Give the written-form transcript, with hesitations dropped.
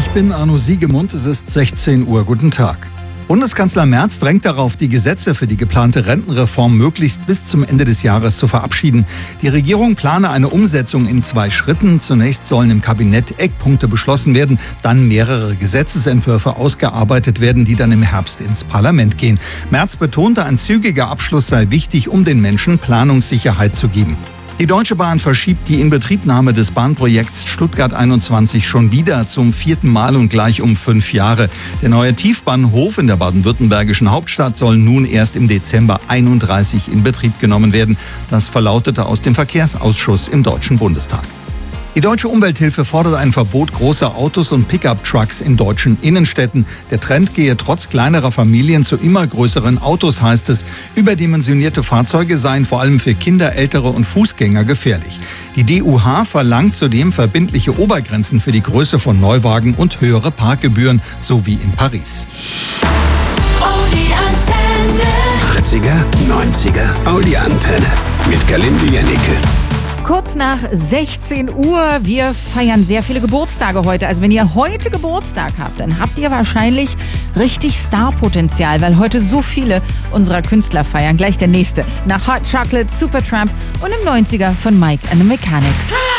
Ich bin Arno Siegemund, es ist 16 Uhr. Guten Tag. Bundeskanzler Merz drängt darauf, die Gesetze für die geplante Rentenreform möglichst bis zum Ende des Jahres zu verabschieden. Die Regierung plane eine Umsetzung in 2 Schritten. Zunächst sollen im Kabinett Eckpunkte beschlossen werden, dann mehrere Gesetzesentwürfe ausgearbeitet werden, die dann im Herbst ins Parlament gehen. Merz betonte, ein zügiger Abschluss sei wichtig, um den Menschen Planungssicherheit zu geben. Die Deutsche Bahn verschiebt die Inbetriebnahme des Bahnprojekts Stuttgart 21 schon wieder zum 4. Mal und gleich um 5 Jahre. Der neue Tiefbahnhof in der baden-württembergischen Hauptstadt soll nun erst im Dezember 31 in Betrieb genommen werden. Das verlautete aus dem Verkehrsausschuss im Deutschen Bundestag. Die Deutsche Umwelthilfe fordert ein Verbot großer Autos und Pickup-Trucks in deutschen Innenstädten. Der Trend gehe trotz kleinerer Familien zu immer größeren Autos, heißt es. Überdimensionierte Fahrzeuge seien vor allem für Kinder, Ältere und Fußgänger gefährlich. Die DUH verlangt zudem verbindliche Obergrenzen für die Größe von Neuwagen und höhere Parkgebühren, so wie in Paris. Audi Antenne. 80er, 90er, Audi Antenne. Mit Kalindi Janneke. Kurz nach 16 Uhr. Wir feiern sehr viele Geburtstage heute. Also wenn ihr heute Geburtstag habt, dann habt ihr wahrscheinlich richtig Starpotenzial, weil heute so viele unserer Künstler feiern. Gleich der nächste. Nach Hot Chocolate, Supertramp und im 90er von Mike and the Mechanics.